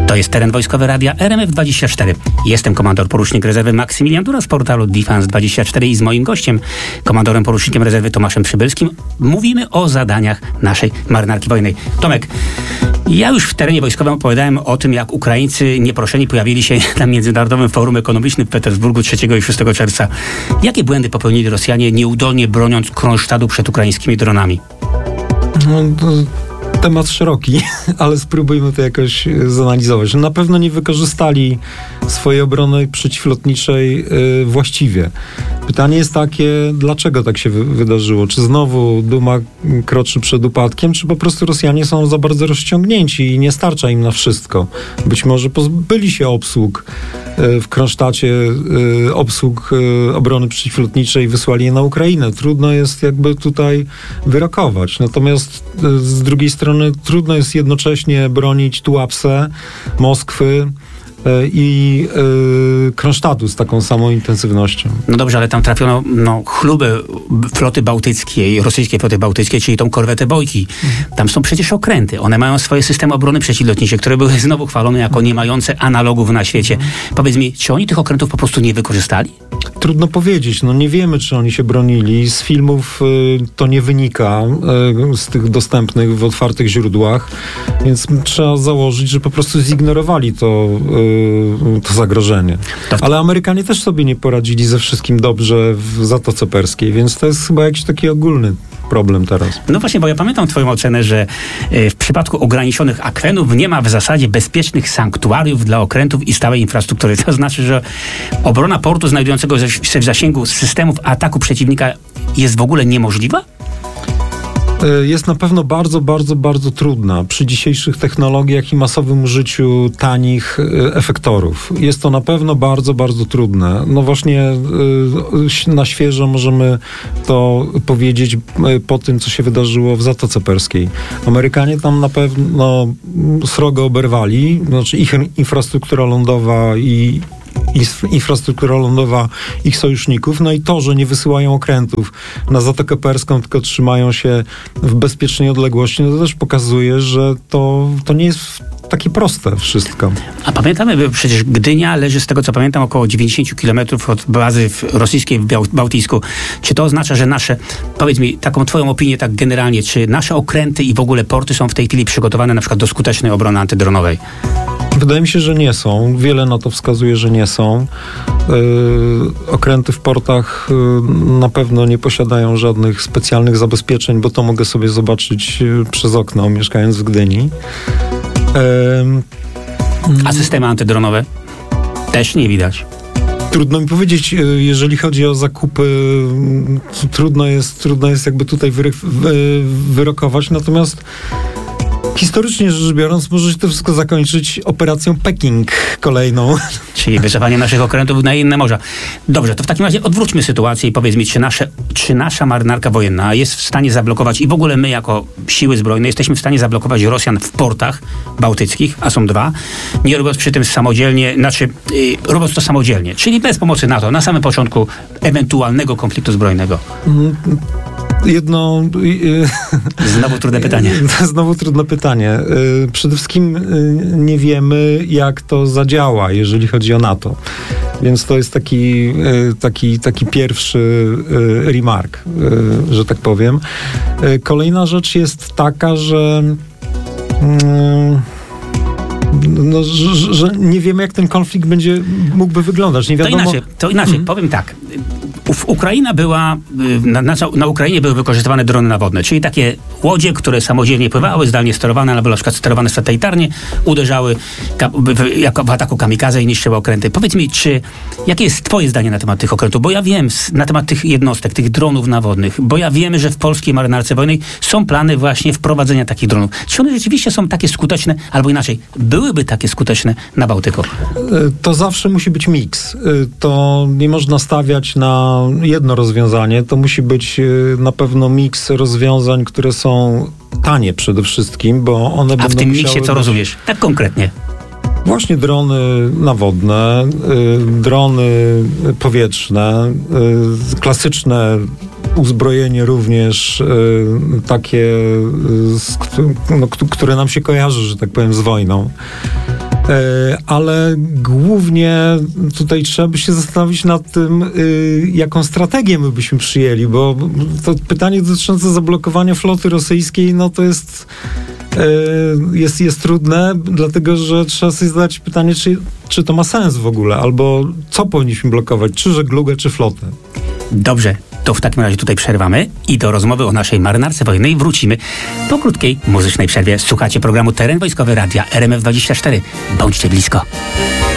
To jest Teren Wojskowy Radia RMF24. Jestem komandor porucznik rezerwy Maksymilian Dura z portalu Defense24 i z moim gościem, komandorem porucznikiem rezerwy Tomaszem Przybylskim, mówimy o zadaniach naszej marynarki wojennej. Tomek, ja już w Terenie Wojskowym opowiadałem o tym, jak Ukraińcy nieproszeni pojawili się na Międzynarodowym Forum Ekonomicznym w Petersburgu 3 i 6 czerwca. Jakie błędy popełnili Rosjanie, nieudolnie broniąc Kronsztadu przed ukraińskimi dronami? Temat szeroki, ale spróbujmy to jakoś zanalizować. Na pewno nie wykorzystali swojej obrony przeciwlotniczej właściwie. Pytanie jest takie, dlaczego tak się wydarzyło? Czy znowu duma kroczy przed upadkiem, czy po prostu Rosjanie są za bardzo rozciągnięci i nie starcza im na wszystko? Być może pozbyli się obsług w Kronsztacie, obsług obrony przeciwlotniczej i wysłali je na Ukrainę. Trudno jest jakby tutaj wyrokować. Natomiast z drugiej strony trudno jest jednocześnie bronić Tułapse, Moskwy i Kronsztatu z taką samą intensywnością. No dobrze, ale tam trafiono chlubę floty bałtyckiej, rosyjskiej floty bałtyckiej, czyli tą korwetę Bojki. Tam są przecież okręty. One mają swoje systemy obrony przeciwlotniczej, które były znowu chwalone jako nie mające analogów na świecie. Powiedz mi, czy oni tych okrętów po prostu nie wykorzystali? Trudno powiedzieć. Nie wiemy, czy oni się bronili. Z filmów to nie wynika, z tych dostępnych w otwartych źródłach, więc trzeba założyć, że po prostu zignorowali to zagrożenie. Ale Amerykanie też sobie nie poradzili ze wszystkim dobrze w Zatoce Perskiej, więc to jest chyba jakiś taki ogólny problem teraz. No właśnie, bo ja pamiętam twoją ocenę, że w przypadku ograniczonych akwenów nie ma w zasadzie bezpiecznych sanktuariów dla okrętów i stałej infrastruktury. To znaczy, że obrona portu znajdującego się w zasięgu systemów ataku przeciwnika jest w ogóle niemożliwa? Jest na pewno bardzo, bardzo, bardzo trudna przy dzisiejszych technologiach i masowym użyciu tanich efektorów. Jest to na pewno bardzo, bardzo trudne. No właśnie na świeżo możemy to powiedzieć po tym, co się wydarzyło w Zatoce Perskiej. Amerykanie tam na pewno srogo oberwali, znaczy ich infrastruktura lądowa i infrastruktura lądowa ich sojuszników, no i to, że nie wysyłają okrętów na Zatokę Perską, tylko trzymają się w bezpiecznej odległości, no to też pokazuje, że to nie jest takie proste wszystko. A pamiętamy, przecież Gdynia leży, z tego co pamiętam, około 90 km od bazy rosyjskiej w Bałtycku. Czy to oznacza, że powiedz mi taką twoją opinię tak generalnie, czy nasze okręty i w ogóle porty są w tej chwili przygotowane na przykład do skutecznej obrony antydronowej? Wydaje mi się, że nie są. Wiele na to wskazuje, że nie są. Okręty w portach na pewno nie posiadają żadnych specjalnych zabezpieczeń, bo to mogę sobie zobaczyć przez okno, mieszkając w Gdyni. A systemy antydronowe? Też nie widać. Trudno mi powiedzieć, jeżeli chodzi o zakupy, trudno jest jakby tutaj wyrokować, natomiast historycznie rzecz biorąc, może się to wszystko zakończyć operacją Peking kolejną. Czyli wycofanie naszych okrętów na inne morza. Dobrze, to w takim razie odwróćmy sytuację i powiedz mi, czy nasza marynarka wojenna jest w stanie zablokować i w ogóle my jako siły zbrojne jesteśmy w stanie zablokować Rosjan w portach bałtyckich, a są 2, nie robiąc przy tym samodzielnie, robiąc to samodzielnie, czyli bez pomocy NATO, na samym początku ewentualnego konfliktu zbrojnego. Znowu trudne pytanie. Znowu trudne pytanie. Przede wszystkim nie wiemy, jak to zadziała, jeżeli chodzi o NATO. Więc to jest taki pierwszy remark, że tak powiem. Kolejna rzecz jest taka, że że nie wiemy, jak ten konflikt mógłby wyglądać. Nie wiadomo. To inaczej. Powiem tak. Ukraina była, na Ukrainie były wykorzystywane drony nawodne, czyli takie łodzie, które samodzielnie pływały, zdalnie sterowane, albo na przykład sterowane satelitarnie, uderzały w ataku kamikadze i niszczyły okręty. Powiedz mi, jakie jest twoje zdanie na temat tych okrętów? Bo ja wiem, na temat tych jednostek, tych dronów nawodnych, bo ja wiem, że w polskiej marynarce wojennej są plany właśnie wprowadzenia takich dronów. Czy one rzeczywiście są takie skuteczne, albo inaczej, byłyby takie skuteczne na Bałtyku? To zawsze musi być miks. To nie można stawiać na jedno rozwiązanie. To musi być na pewno miks rozwiązań, które są tanie przede wszystkim, bo one będą. A w tym miksie co rozumiesz? Tak konkretnie. Właśnie drony nawodne, drony powietrzne, klasyczne uzbrojenie również takie, które nam się kojarzy, że tak powiem, z wojną. Ale głównie tutaj trzeba by się zastanowić nad tym, jaką strategię my byśmy przyjęli, bo to pytanie dotyczące zablokowania floty rosyjskiej, no to jest trudne, dlatego że trzeba sobie zadać pytanie, czy to ma sens w ogóle, albo co powinniśmy blokować, czy żeglugę, czy flotę. Dobrze, to w takim razie tutaj przerwamy i do rozmowy o naszej marynarce wojennej wrócimy po krótkiej muzycznej przerwie. Słuchacie programu Teren Wojskowy Radia RMF24. Bądźcie blisko.